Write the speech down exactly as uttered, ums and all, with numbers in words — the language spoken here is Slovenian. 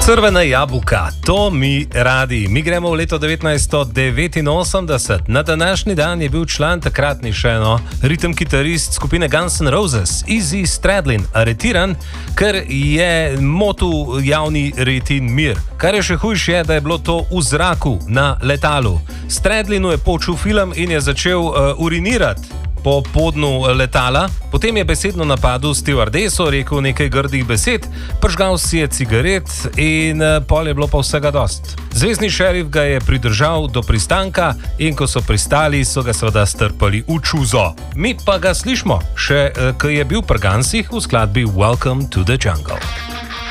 Crvena jabuka, to mi radi. Mi gremo v leto devetnajststo devetinosemdeset. Na današnji dan je bil član takratni še eno ritem kitarist skupine Guns N' Roses, Izzy Stradlin, aretiran, ker je motil javni red in mir. Kar je še hujše, je, da je bilo to v zraku na letalu. Stradlinu je počul film in je začel uh, urinirati po podnu letala, potem je besedno napadel stevardeso, rekel nekaj grdih besed, pržgal si je cigaret in pol je bilo pa vsega dost. Zvezni šerif ga je pridržal do pristanka in ko so pristali, so ga seveda strpali v čuzo. Mi pa ga slišmo, še ko je bil pri Gunsih v skladbi Welcome to the Jungle.